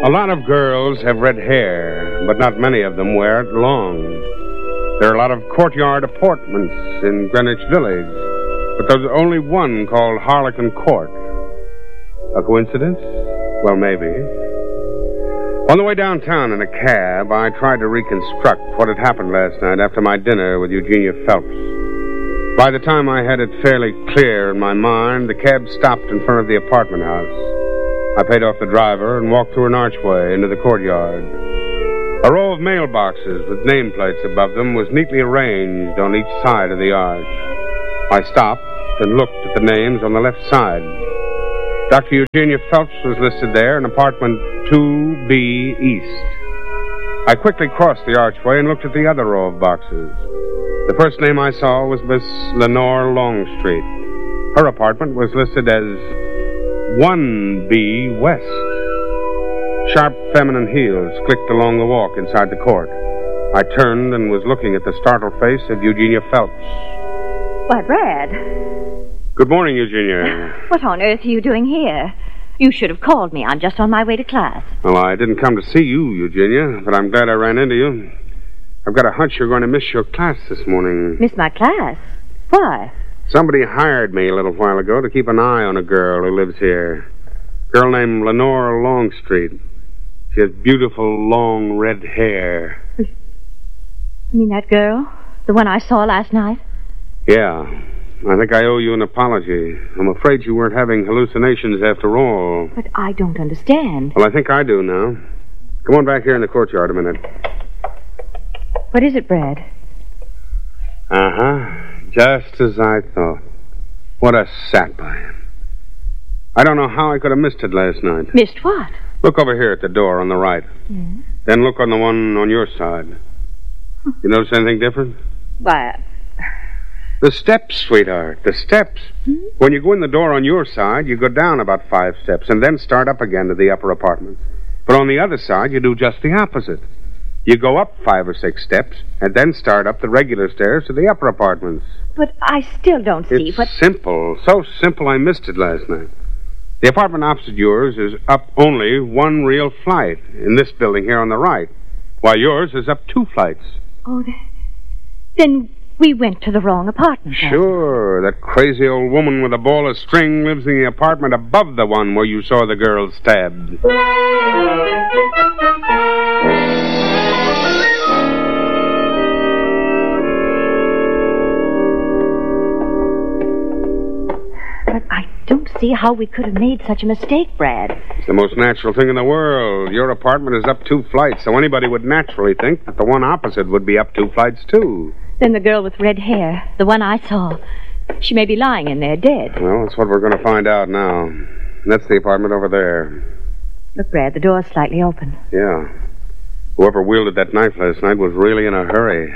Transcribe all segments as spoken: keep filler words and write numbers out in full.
A lot of girls have red hair, but not many of them wear it long. There are a lot of courtyard apartments in Greenwich Village, but there's only one called Harlequin Court. A coincidence? Well, maybe. On the way downtown in a cab, I tried to reconstruct what had happened last night after my dinner with Eugenia Phelps. By the time I had it fairly clear in my mind, the cab stopped in front of the apartment house. I paid off the driver and walked through an archway into the courtyard. A row of mailboxes with nameplates above them was neatly arranged on each side of the arch. I stopped and looked at the names on the left side. Doctor Eugenia Phelps was listed there in apartment two B East. I quickly crossed the archway and looked at the other row of boxes. The first name I saw was Miss Lenore Longstreet. Her apartment was listed as one B West. Sharp feminine heels clicked along the walk inside the court. I turned and was looking at the startled face of Eugenia Phelps. Why, Brad. Good morning, Eugenia. What on earth are you doing here? You should have called me. I'm just on my way to class. Well, I didn't come to see you, Eugenia, but I'm glad I ran into you. I've got a hunch you're going to miss your class this morning. Miss my class? Why? Somebody hired me a little while ago to keep an eye on a girl who lives here. A girl named Lenore Longstreet. She has beautiful, long, red hair. You mean that girl? The one I saw last night? Yeah. I think I owe you an apology. I'm afraid you weren't having hallucinations after all. But I don't understand. Well, I think I do now. Come on back here in the courtyard a minute. What is it, Brad? Uh-huh. Just as I thought. What a sap I am. I don't know how I could have missed it last night. Missed what? Look over here at the door on the right. Yeah. Then look on the one on your side. Huh. You notice anything different? Why... The steps, sweetheart, the steps. Hmm? When you go in the door on your side, you go down about five steps and then start up again to the upper apartment. But on the other side, you do just the opposite. You go up five or six steps and then start up the regular stairs to the upper apartments. But I still don't see it's what... It's simple. So simple I missed it last night. The apartment opposite yours is up only one real flight in this building here on the right, while yours is up two flights. Oh, then... We went to the wrong apartment. Sure. That crazy old woman with a ball of string lives in the apartment above the one where you saw the girl stabbed. But I don't see how we could have made such a mistake, Brad. It's the most natural thing in the world. Your apartment is up two flights, so anybody would naturally think that the one opposite would be up two flights, too. Then the girl with red hair, the one I saw, she may be lying in there dead. Well, that's what we're going to find out now. And that's the apartment over there. Look, Brad, the door's slightly open. Yeah. Whoever wielded that knife last night was really in a hurry.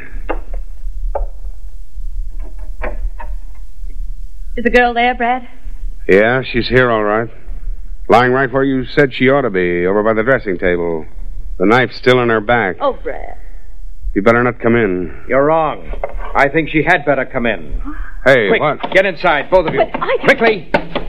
Is the girl there, Brad? Yeah, she's here all right. Lying right where you said she ought to be, over by the dressing table. The knife's still in her back. Oh, Brad. You better not come in. You're wrong. I think she had better come in. Hey, Quick, what? Get inside, both of you. But I... Quickly.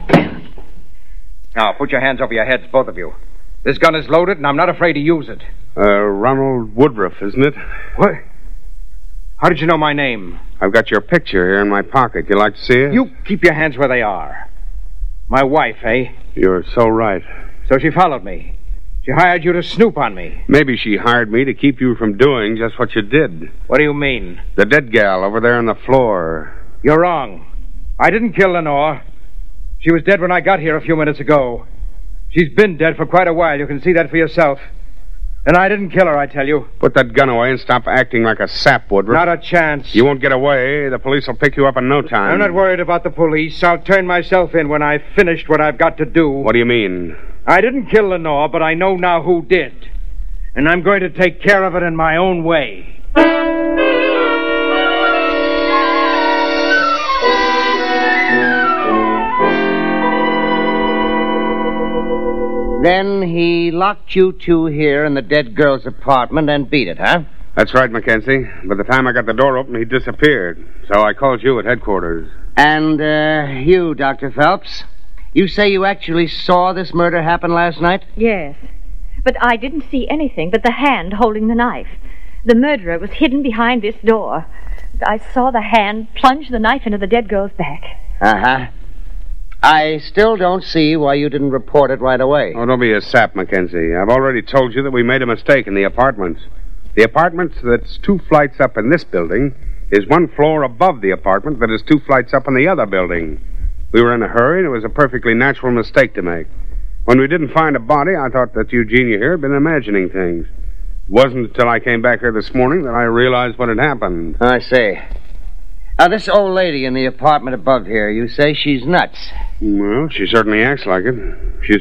Now, put your hands over your heads, both of you. This gun is loaded, and I'm not afraid to use it. Uh, Ronald Woodruff, isn't it? What? How did you know my name? I've got your picture here in my pocket. You like to see it? You keep your hands where they are. My wife, eh? You're so right. So she followed me. She hired you to snoop on me. Maybe she hired me to keep you from doing just what you did. What do you mean? The dead gal over there on the floor. You're wrong. I didn't kill Lenore. She was dead when I got here a few minutes ago. She's been dead for quite a while. You can see that for yourself. And I didn't kill her, I tell you. Put that gun away and stop acting like a sap, Woodruff. Not a chance. You won't get away. The police will pick you up in no time. I'm not worried about the police. I'll turn myself in when I've finished what I've got to do. What do you mean? I didn't kill Lenore, but I know now who did. And I'm going to take care of it in my own way. Then he locked you two here in the dead girl's apartment and beat it, huh? That's right, Mackenzie. By the time I got the door open, he disappeared. So I called you at headquarters. And, uh, you, Doctor Phelps, you say you actually saw this murder happen last night? Yes. but I didn't see anything but the hand holding the knife. The murderer was hidden behind this door. I saw the hand plunge the knife into the dead girl's back. Uh-huh. I still don't see why you didn't report it right away. Oh, don't be a sap, Mackenzie. I've already told you that we made a mistake in the apartments. The apartment that's two flights up in this building is one floor above the apartment that is two flights up in the other building. We were in a hurry, and it was a perfectly natural mistake to make. When we didn't find a body, I thought that Eugenia here had been imagining things. It wasn't until I came back here this morning that I realized what had happened. I see. Now, this old lady in the apartment above here, you say she's nuts. Well, she certainly acts like it. She's